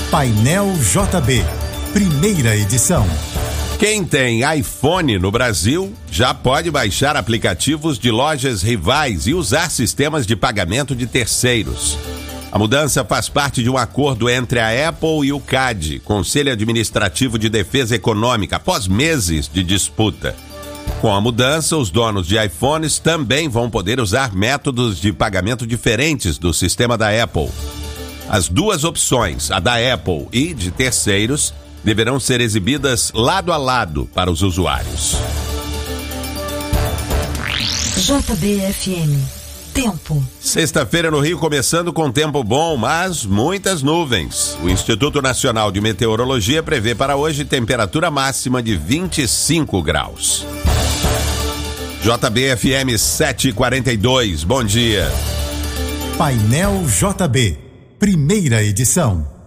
Painel JB, primeira edição. Quem tem iPhone no Brasil já pode baixar aplicativos de lojas rivais e usar sistemas de pagamento de terceiros. A mudança faz parte de um acordo entre a Apple e o CAD, Conselho Administrativo de Defesa Econômica, após meses de disputa. Com a mudança, os donos de iPhones também vão poder usar métodos de pagamento diferentes do sistema da Apple. As duas opções, a da Apple e de terceiros, deverão ser exibidas lado a lado para os usuários. JBFM. Tempo. Sexta-feira no Rio começando com tempo bom, mas muitas nuvens. O Instituto Nacional de Meteorologia prevê para hoje temperatura máxima de 25 graus. JBFM 742, bom dia. Painel JB, primeira edição.